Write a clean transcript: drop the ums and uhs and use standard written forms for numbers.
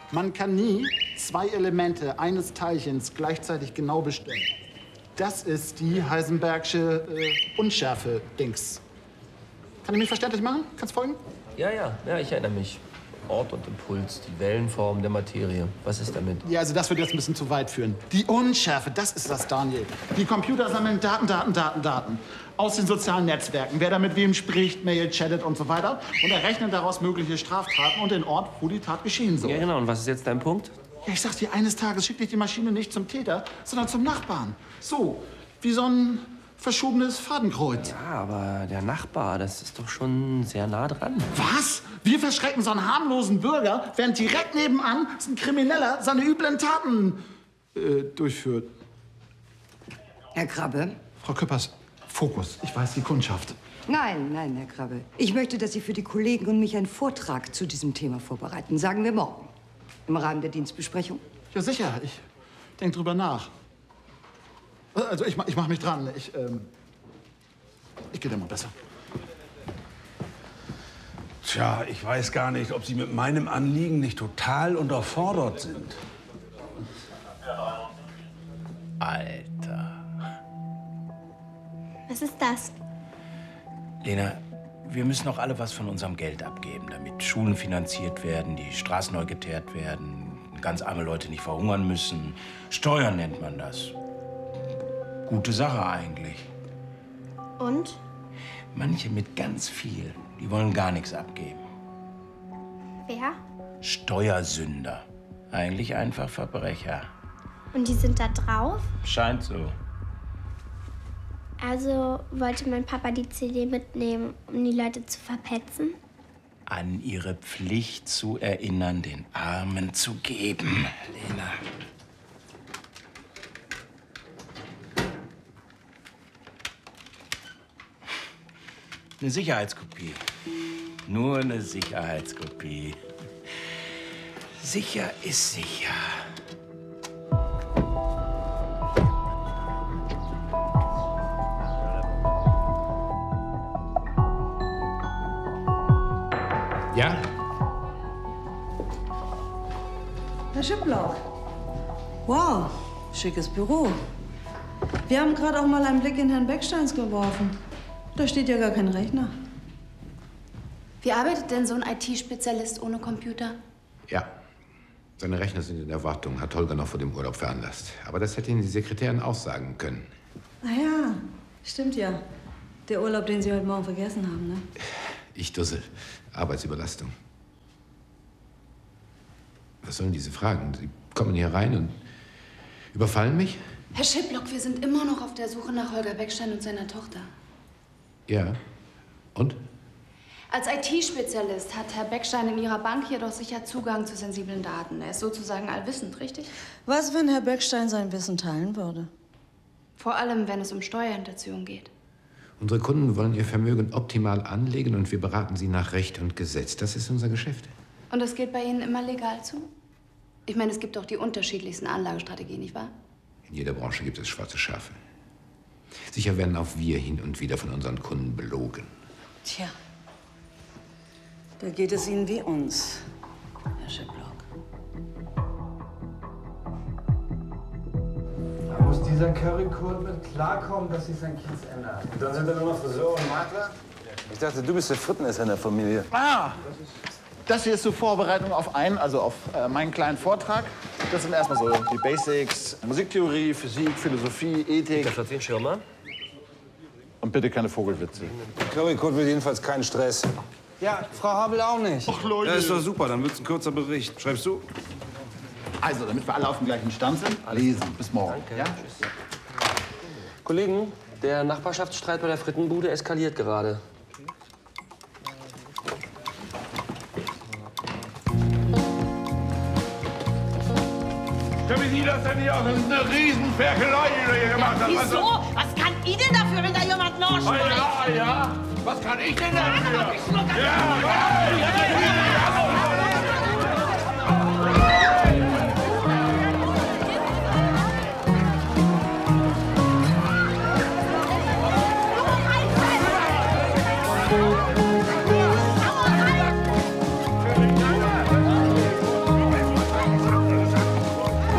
Man kann nie zwei Elemente eines Teilchens gleichzeitig genau bestimmen. Das ist die Heisenbergsche Unschärfe-Dings. Kann ich mich verständlich machen? Kannst folgen? Ja, ich erinnere mich. Ort und Impuls, die Wellenform der Materie. Was ist damit? Ja, also das wird jetzt ein bisschen zu weit führen. Die Unschärfe, das ist das, Daniel. Die Computer sammeln Daten aus den sozialen Netzwerken. Wer da mit wem spricht, mailt, chattet und so weiter. Und errechnen daraus mögliche Straftaten und den Ort, wo die Tat geschehen soll. Ja, genau. Und was ist jetzt dein Punkt? Ja, ich sag dir, eines Tages schickt dich die Maschine nicht zum Täter, sondern zum Nachbarn. So, wie so ein verschobenes Fadenkreuz. Ja, aber der Nachbar, das ist doch schon sehr nah dran. Was? Wir verschrecken so einen harmlosen Bürger, während direkt nebenan ein Krimineller seine üblen Taten durchführt. Herr Krabbe? Frau Küppers, Fokus. Ich weiß die Kundschaft. Nein, Herr Krabbe. Ich möchte, dass Sie für die Kollegen und mich einen Vortrag zu diesem Thema vorbereiten. Sagen wir morgen. Im Rahmen der Dienstbesprechung. Ja, sicher. Ich denke drüber nach. Also, ich mach mich dran. Ich geht immer besser. Tja, ich weiß gar nicht, ob Sie mit meinem Anliegen nicht total unterfordert sind. Alter. Was ist das? Lena, wir müssen auch alle was von unserem Geld abgeben, damit Schulen finanziert werden, die Straßen neu geteert werden, ganz arme Leute nicht verhungern müssen. Steuern nennt man das. Gute Sache eigentlich. Und? Manche mit ganz viel, die wollen gar nichts abgeben. Wer? Steuersünder. Eigentlich einfach Verbrecher. Und die sind da drauf? Scheint so. Also wollte mein Papa die CD mitnehmen, um die Leute zu verpetzen? An ihre Pflicht zu erinnern, den Armen zu geben, Lena. Eine Sicherheitskopie. Nur eine Sicherheitskopie. Sicher ist sicher. Ja? Herr Schiplock. Wow, schickes Büro. Wir haben gerade auch mal einen Blick in Herrn Becksteins geworfen. Da steht ja gar kein Rechner. Wie arbeitet denn so ein IT-Spezialist ohne Computer? Ja. Seine Rechner sind in Erwartung, hat Holger noch vor dem Urlaub veranlasst. Aber das hätte Ihnen die Sekretärin auch sagen können. Ah ja, stimmt ja. Der Urlaub, den Sie heute Morgen vergessen haben, ne? Ich dussel. Arbeitsüberlastung. Was sollen diese Fragen? Sie kommen hier rein und überfallen mich? Herr Schiplock, wir sind immer noch auf der Suche nach Holger Beckstein und seiner Tochter. Ja. Und? Als IT-Spezialist hat Herr Beckstein in Ihrer Bank jedoch sicher Zugang zu sensiblen Daten. Er ist sozusagen allwissend, richtig? Was, wenn Herr Beckstein sein Wissen teilen würde? Vor allem, wenn es um Steuerhinterziehung geht. Unsere Kunden wollen ihr Vermögen optimal anlegen und wir beraten sie nach Recht und Gesetz. Das ist unser Geschäft. Und das geht bei Ihnen immer legal zu? Ich meine, es gibt doch die unterschiedlichsten Anlagestrategien, nicht wahr? In jeder Branche gibt es schwarze Schafe. Sicher werden auch wir hin und wieder von unseren Kunden belogen. Tja, da geht es Ihnen wie uns, Herr Schiplock. Da muss dieser Currycode mit klarkommen, dass sich sein Kiez ändert. Und dann sind da nur noch Friseure und Makler? Ich dachte, du bist der Frittenesser in der Familie. Ah! Das hier ist zur Vorbereitung auf meinen kleinen Vortrag. Das sind erstmal so die Basics: Musiktheorie, Physik, Philosophie, Ethik. Der Schirmer. Und bitte keine Vogelwitze. Currycode will jedenfalls keinen Stress. Ja, Frau Habel auch nicht. Ach, Leute. Ja, ist doch super, dann wird's ein kurzer Bericht. Schreibst du? Also, damit wir alle auf dem gleichen Stand sind, lesen. Bis morgen. Danke. Ja? Kollegen, der Nachbarschaftsstreit bei der Frittenbude eskaliert gerade. Damit Sie das denn nicht auch eine Riesenferkelei, die du hier gemacht hast. Wieso? Was kann ich denn dafür, wenn da jemand nachschmeißt? Ja, ja. Was kann ich denn dafür? Ja, aber ich nur ganz ja.